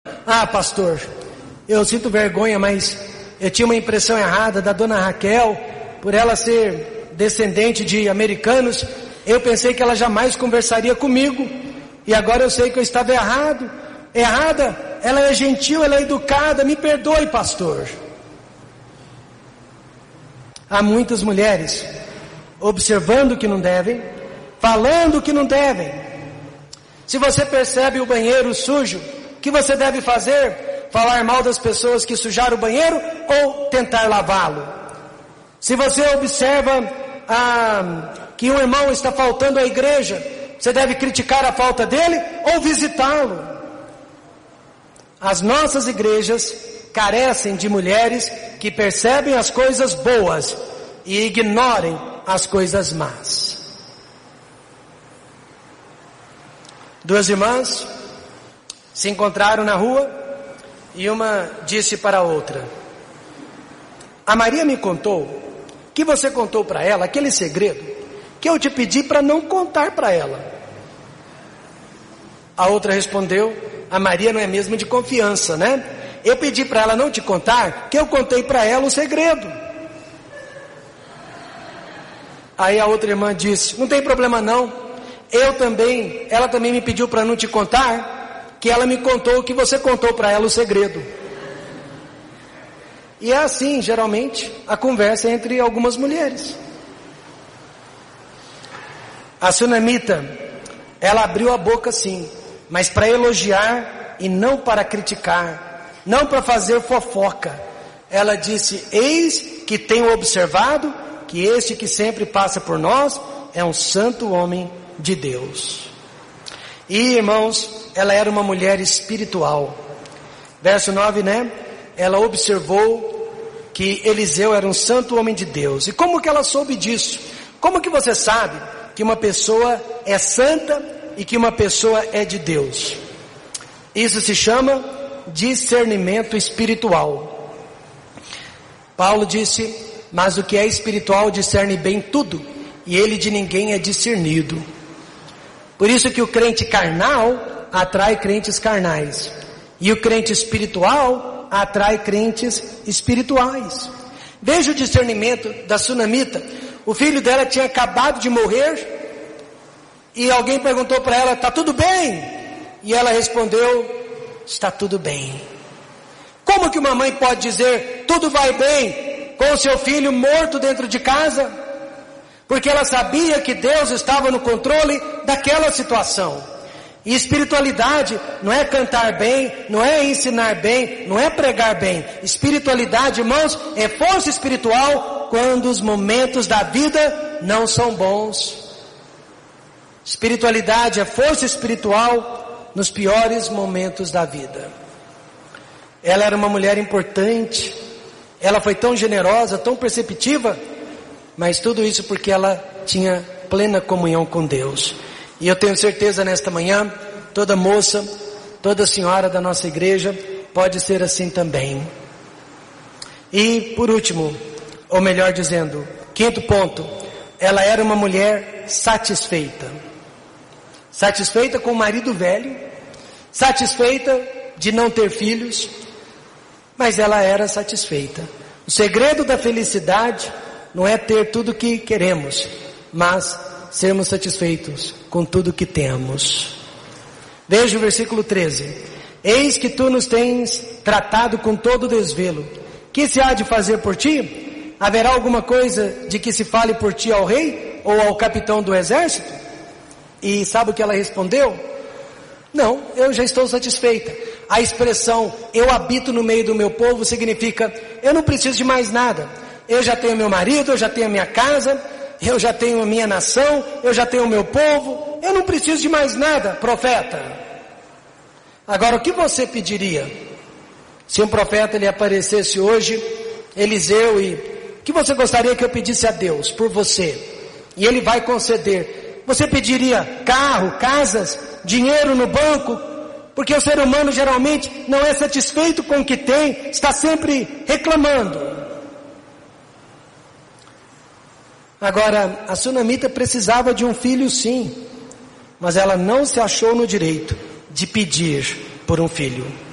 Ah, pastor, eu sinto vergonha, mas eu tinha uma impressão errada da dona Raquel, por ela ser descendente de americanos, eu pensei que ela jamais conversaria comigo, e agora eu sei que eu estava errada, ela é gentil, ela é educada, me perdoe, pastor. Há muitas mulheres observando o que não devem, falando o que não devem. Se você percebe o banheiro sujo, o que você deve fazer? Falar mal das pessoas que sujaram o banheiro ou tentar lavá-lo? Se você observa que um irmão está faltando à igreja, você deve criticar a falta dele ou visitá-lo? As nossas igrejas carecem de mulheres que percebem as coisas boas e ignorem as coisas más. Duas irmãs se encontraram na rua e uma disse para a outra: a Maria me contou que você contou para ela aquele segredo que eu te pedi para não contar para ela. A outra respondeu: a Maria não é mesmo de confiança, né? Eu pedi para ela não te contar, que eu contei para ela o segredo. Aí a outra irmã disse: não tem problema não, ela também me pediu para não te contar, que ela me contou que você contou para ela o segredo. E é assim, geralmente, a conversa entre algumas mulheres. A sunamita, ela abriu a boca sim, mas para elogiar e não para criticar, não para fazer fofoca. Ela disse: eis que tenho observado que este que sempre passa por nós é um santo homem de Deus. E, irmãos, ela era uma mulher espiritual. Verso 9, né? Ela observou que Eliseu era um santo homem de Deus. E como que ela soube disso? Como que você sabe que uma pessoa é santa e que uma pessoa é de Deus? Isso se chama discernimento espiritual. Paulo disse: mas o que é espiritual discerne bem tudo, e ele de ninguém é discernido. Por isso que o crente carnal atrai crentes carnais, e o crente espiritual atrai crentes espirituais. Veja o discernimento da sunamita. O filho dela tinha acabado de morrer, e alguém perguntou para ela: está tudo bem? E ela respondeu: está tudo bem. Como que uma mãe pode dizer tudo vai bem com o seu filho morto dentro de casa? Porque ela sabia que Deus estava no controle daquela situação. E espiritualidade não é cantar bem, não é ensinar bem, não é pregar bem. Espiritualidade, irmãos, é força espiritual quando os momentos da vida não são bons. Espiritualidade é força espiritual nos piores momentos da vida. Ela era uma mulher importante. Ela foi tão generosa, tão perceptiva, mas tudo isso porque ela tinha plena comunhão com Deus. E eu tenho certeza nesta manhã, toda moça, toda senhora da nossa igreja pode ser assim também. E por último, ou melhor dizendo, quinto ponto, ela era uma mulher satisfeita. Satisfeita com o marido velho, satisfeita de não ter filhos, mas ela era satisfeita. O segredo da felicidade não é ter tudo o que queremos, mas sermos satisfeitos com tudo que temos. Veja o versículo 13. Eis que tu nos tens tratado com todo desvelo. Que se há de fazer por ti? Haverá alguma coisa de que se fale por ti ao rei ou ao capitão do exército? E sabe o que ela respondeu? Não, eu já estou satisfeita. A expressão eu habito no meio do meu povo significa eu não preciso de mais nada. Eu já tenho meu marido, eu já tenho a minha casa, eu já tenho a minha nação, eu já tenho o meu povo, eu não preciso de mais nada, profeta. Agora, o que você pediria? Se um profeta lhe aparecesse hoje, Eliseu, e o que você gostaria que eu pedisse a Deus por você? E ele vai conceder. Você pediria carro, casas, dinheiro no banco? Porque o ser humano geralmente não é satisfeito com o que tem, está sempre reclamando. Agora, a sunamita precisava de um filho sim, mas ela não se achou no direito de pedir por um filho.